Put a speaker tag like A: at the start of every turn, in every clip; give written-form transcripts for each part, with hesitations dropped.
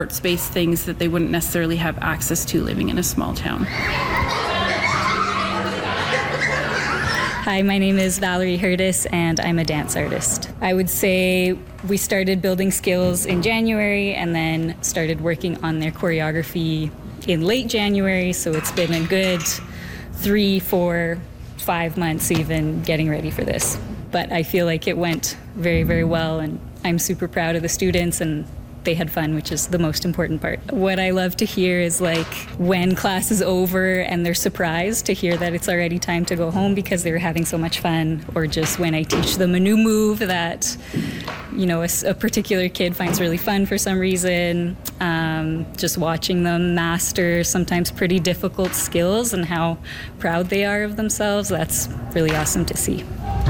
A: space things that they wouldn't necessarily have access to living in a small town.
B: Hi, my name is Valerie Hurtis, and I'm a dance artist. I would say we started building skills in January and then started working on their choreography in late January, so it's been a good 3, 4, 5 months even getting ready for this. But I feel like it went very, very well, and I'm super proud of the students, and they had fun, which is the most important part. What I love to hear is like when class is over and they're surprised to hear that it's already time to go home because they were having so much fun, or just when I teach them a new move that, you know, a particular kid finds really fun for some reason. Just watching them master sometimes pretty difficult skills and how proud they are of themselves, that's really awesome to see.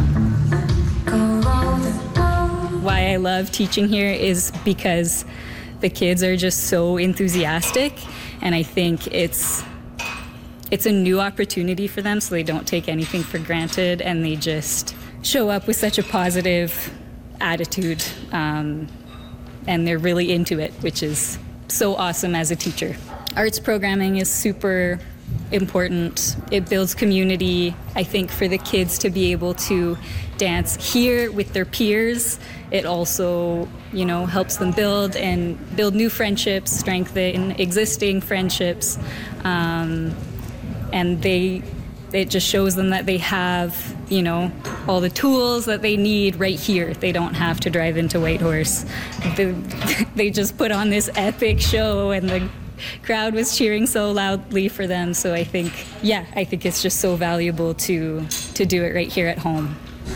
B: Why I love teaching here is because the kids are just so enthusiastic, and I think it's a new opportunity for them, so they don't take anything for granted, and they just show up with such a positive attitude, and they're really into it, which is so awesome as a teacher. Arts programming is super important. It builds community. I think for the kids to be able to dance here with their peers, it also, you know, helps them build new friendships, strengthen existing friendships, and it just shows them that they have, you know, all the tools that they need right here. They don't have to drive into Whitehorse. They just put on this epic show, and the crowd was cheering so loudly for them. So I think it's just so valuable to do it right here at home.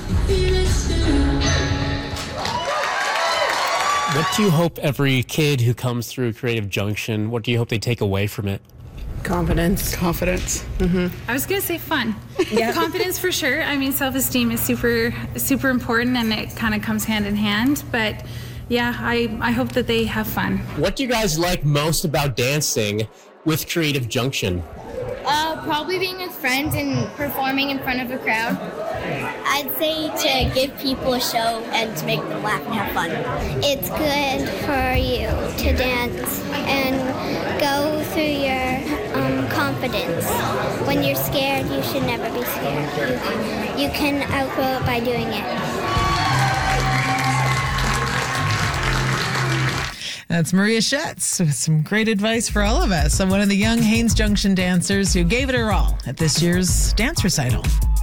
C: What do you hope every kid who comes through Creative Junction, what do you hope they take away from it?
D: Confidence. Mm-hmm.
E: I was going to say fun. Yeah. Confidence for sure. I mean, self-esteem is super, super important, and it kind of comes hand in hand. But yeah, I hope that they have fun.
C: What do you guys like most about dancing with Creative Junction?
F: Probably being with friends and performing in front of a crowd.
G: I'd say to give people a show and to make them laugh and have fun. It's good for you to dance and go through your confidence. When you're scared, you should never be scared. You can outgrow it by doing it.
D: That's Maria Schetz with some great advice for all of us. One of the young Haines Junction dancers who gave it her all at this year's dance recital.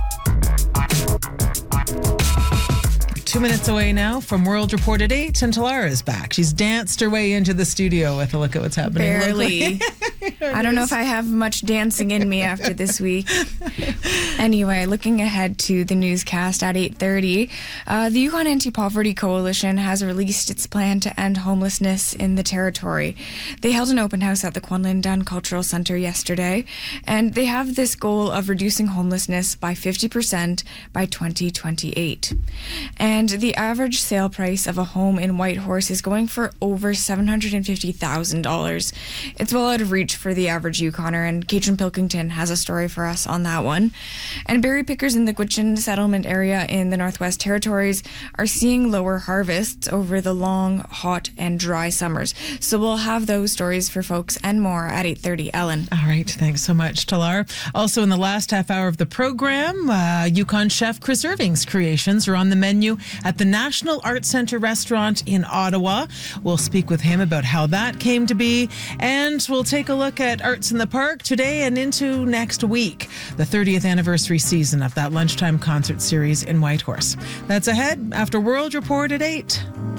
D: 2 minutes away now from World Report at 8, and Talara is back. She's danced her way into the studio with a look at what's happening.
H: Barely. I don't know if I have much dancing in me after this week. Anyway, looking ahead to the newscast at 8:30, the Yukon Anti-Poverty Coalition has released its plan to end homelessness in the territory. They held an open house at the Kwanlin Dun Cultural Centre yesterday, and they have this goal of reducing homelessness by 50% by 2028. And the average sale price of a home in Whitehorse is going for over $750,000. It's well out of reach for the average Yukoner, and Katrin Pilkington has a story for us on that one. And berry pickers in the Gwich'in settlement area in the Northwest Territories are seeing lower harvests over the long, hot, and dry summers. So we'll have those stories for folks and more at 8:30. Ellen.
D: All right, thanks so much, Talar. Also in the last half hour of the program, Yukon chef Chris Irving's creations are on the menu at the National Arts Centre restaurant in Ottawa. We'll speak with him about how that came to be, and we'll take a look at Arts in the Park today and into next week, the 30th anniversary season of that lunchtime concert series in Whitehorse. That's ahead after World Report at 8.